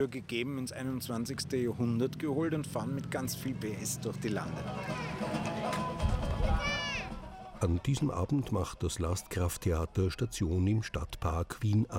gegeben ins 21. Jahrhundert geholt und fahren mit ganz viel PS durch die Lande. An diesem Abend macht das Lastkrafttheater Station im Stadtpark Wien